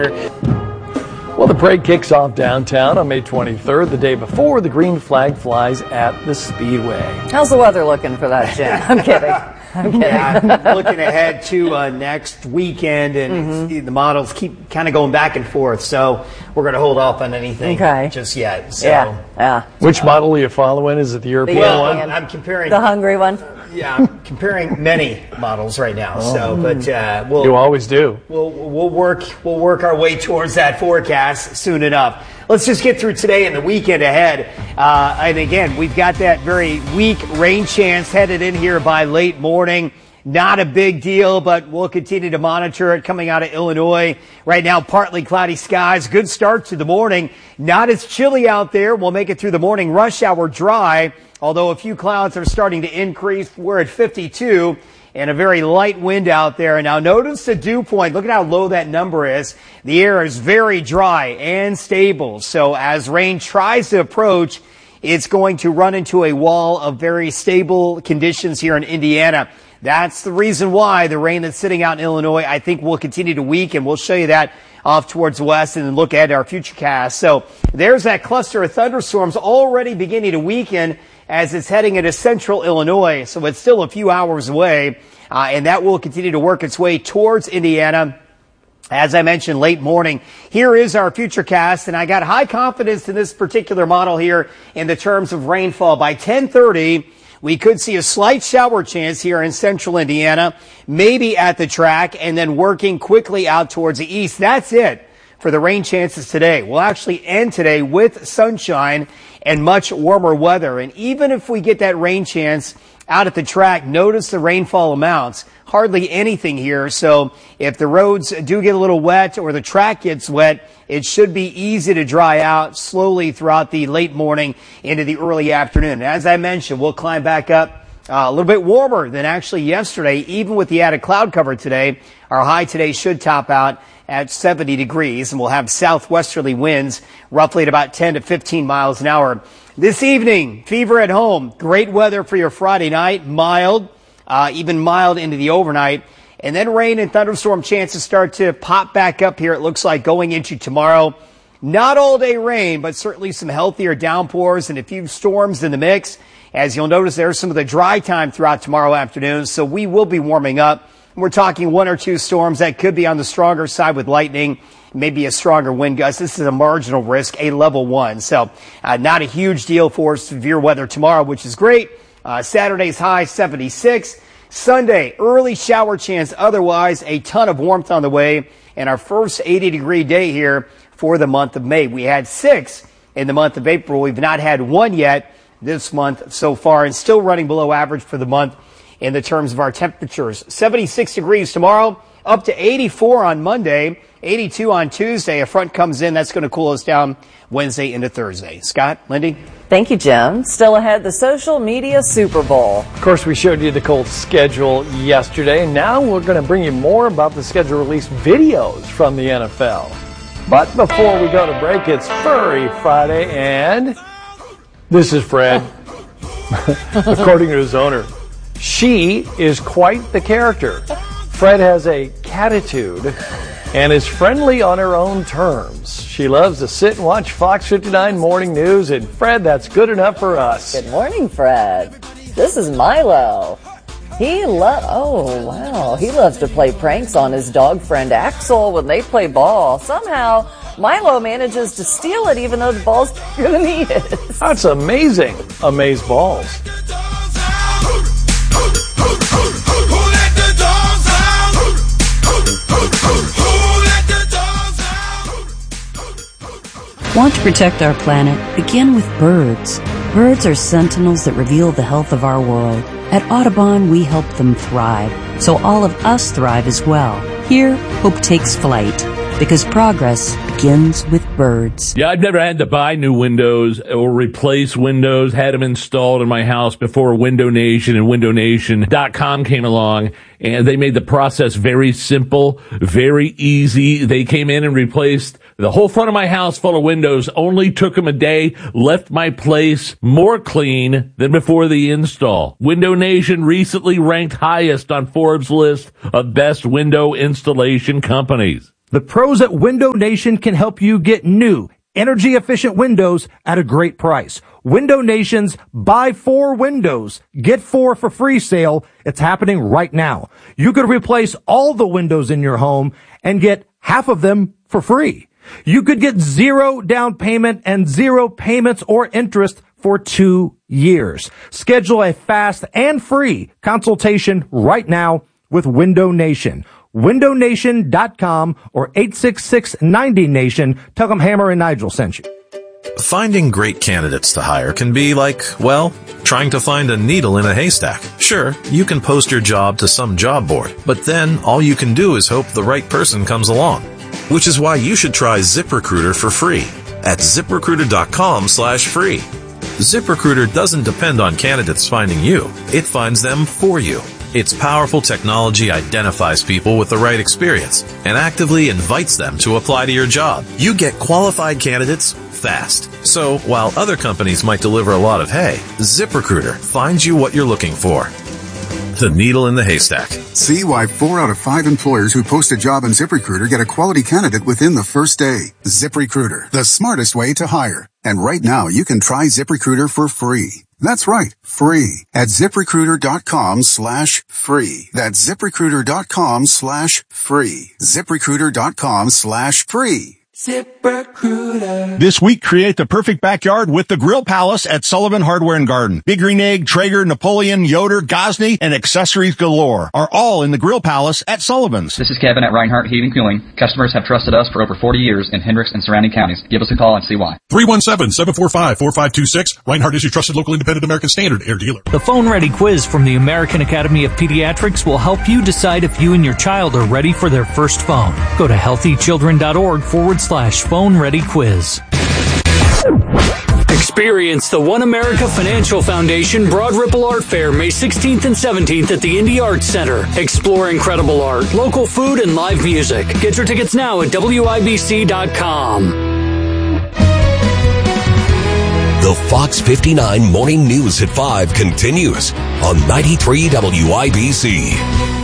Center. Well, the parade kicks off downtown on May 23rd, the day before the green flag flies at the Speedway. How's the weather looking for that, Jim? I'm kidding. Yeah, looking ahead to next weekend, and the models keep kind of going back and forth, so we're going to hold off on anything just yet. So. Yeah. Which model are you following? Is it the European one? I'm comparing the hungry one. Yeah, I'm comparing many models right now. But you always do. We'll work our way towards that forecast soon enough. Let's just get through today and the weekend ahead. And again, we've got that very weak rain chance headed in here by late morning. Not a big deal, but we'll continue to monitor it coming out of Illinois. Right now, partly cloudy skies. Good start to the morning. Not as chilly out there. We'll make it through the morning rush hour dry, although a few clouds are starting to increase. We're at 52 and a very light wind out there. Now notice the dew point. Look at how low that number is. The air is very dry and stable. So as rain tries to approach, it's going to run into a wall of very stable conditions here in Indiana. That's the reason why the rain that's sitting out in Illinois, I think, will continue to weaken. We'll show you that off towards the west and then look at our future cast. So there's that cluster of thunderstorms already beginning to weaken as it's heading into central Illinois. So it's still a few hours away, and that will continue to work its way towards Indiana. As I mentioned, late morning. Here is our future cast, and I got high confidence in this particular model here in the terms of rainfall. By 10:30, we could see a slight shower chance here in central Indiana, maybe at the track, and then working quickly out towards the east. That's it for the rain chances today. We'll actually end today with sunshine and much warmer weather. And even if we get that rain chance out at the track, notice the rainfall amounts. Hardly anything here. So if the roads do get a little wet or the track gets wet, it should be easy to dry out slowly throughout the late morning into the early afternoon. As I mentioned, we'll climb back up a little bit warmer than actually yesterday, even with the added cloud cover today. Our high today should top out at 70 degrees, and we'll have southwesterly winds roughly at about 10 to 15 miles an hour. This evening, fever at home. Great weather for your Friday night. Mild, even mild into the overnight. And then rain and thunderstorm chances start to pop back up here, it looks like, going into tomorrow. Not all day rain, but certainly some healthier downpours and a few storms in the mix. As you'll notice, there's some of the dry time throughout tomorrow afternoon, so we will be warming up. We're talking one or two storms that could be on the stronger side with lightning, maybe a stronger wind gust. This is a marginal risk, a level 1. So not a huge deal for severe weather tomorrow, which is great. Saturday's high 76. Sunday, early shower chance. Otherwise, a ton of warmth on the way. And our first 80-degree day here for the month of May. We had 6 in the month of April. We've not had 1 yet this month so far, and still running below average for the month in the terms of our temperatures. 76 degrees tomorrow, up to 84 on Monday, 82 on Tuesday. A front comes in. That's going to cool us down Wednesday into Thursday. Scott, Lindy? Thank you, Jim. Still ahead, the social media Super Bowl. Of course, we showed you the Colts schedule yesterday. Now we're going to bring you more about the schedule release videos from the NFL. But before we go to break, it's Furry Friday, and this is Fred. According to his owner, she is quite the character. Fred has a catitude and is friendly on her own terms. She loves to sit and watch Fox 59 Morning News, and Fred, that's good enough for us. Good morning, Fred. This is Milo. He loves to play pranks on his dog friend Axel when they play ball. Somehow, Milo manages to steal it even though the ball's bigger than he is. That's amazing. Amaze balls. Want to protect our planet? Begin with birds. Birds are sentinels that reveal the health of our world. At Audubon, we help them thrive, so all of us thrive as well. Here, hope takes flight, because progress begins with birds. Yeah, I've never had to buy new windows or replace windows, had them installed in my house before Window Nation and WindowNation.com came along, and they made the process very simple, very easy. They came in and replaced the whole front of my house full of windows, only took them a day, left my place more clean than before the install. Window Nation recently ranked highest on Forbes' list of best window installation companies. The pros at Window Nation can help you get new, energy-efficient windows at a great price. Window Nation's Buy 4 Windows, Get 4 for free sale. It's happening right now. You could replace all the windows in your home and get half of them for free. You could get 0 down payment and 0 payments or interest for 2 years. Schedule a fast and free consultation right now with Window Nation. WindowNation.com or 866-90-NATION. Tell them Hammer and Nigel sent you. Finding great candidates to hire can be like, well, trying to find a needle in a haystack. Sure, you can post your job to some job board, but then all you can do is hope the right person comes along. Which is why you should try ZipRecruiter for free at ZipRecruiter.com/free. ZipRecruiter doesn't depend on candidates finding you. It finds them for you. Its powerful technology identifies people with the right experience and actively invites them to apply to your job. You get qualified candidates fast. So while other companies might deliver a lot of hay, ZipRecruiter finds you what you're looking for. The needle in the haystack. See why 4 out of 5 employers who post a job on ZipRecruiter get a quality candidate within the first day. ZipRecruiter, the smartest way to hire. And right now, you can try ZipRecruiter for free. That's right, free at ZipRecruiter.com/free. That's ZipRecruiter.com/free. ZipRecruiter.com/free. ZipRecruiter. This week, create the perfect backyard with the Grill Palace at Sullivan Hardware and Garden. Big Green Egg, Traeger, Napoleon, Yoder, Gosney, and accessories galore are all in the Grill Palace at Sullivan's. This is Kevin at Reinhardt Heating and Cooling. Customers have trusted us for over 40 years in Hendricks and surrounding counties. Give us a call and see why. 317-745-4526. Reinhardt is your trusted local independent American Standard air dealer. The Phone Ready quiz from the American Academy of Pediatrics will help you decide if you and your child are ready for their first phone. Go to healthychildren.org/phone ready quiz. Experience the One America Financial Foundation Broad Ripple Art Fair May 16th and 17th at the Indy Arts Center. Explore incredible art, local food, and live music. Get your tickets now at WIBC.com. The Fox 59 Morning News at 5 continues on 93 WIBC.